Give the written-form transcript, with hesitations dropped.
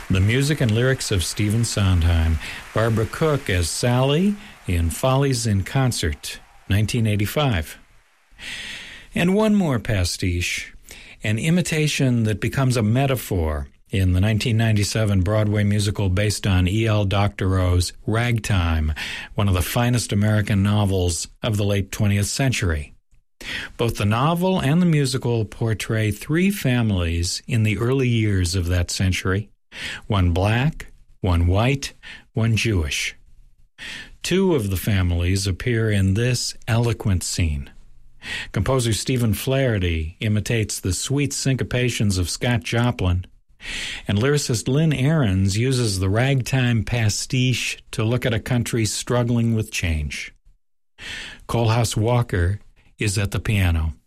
The music and lyrics of Stephen Sondheim. Barbara Cook as Sally in Follies in Concert, 1985. And one more pastiche, an imitation that becomes a metaphor in the 1997 Broadway musical based on E.L. Doctorow's Ragtime, one of the finest American novels of the late 20th century. Both the novel and the musical portray three families in the early years of that century, one black, one white, one Jewish. Two of the families appear in this eloquent scene. Composer Stephen Flaherty imitates the sweet syncopations of Scott Joplin, and lyricist Lynn Ahrens uses the ragtime pastiche to look at a country struggling with change. Coalhouse Walker is at the piano.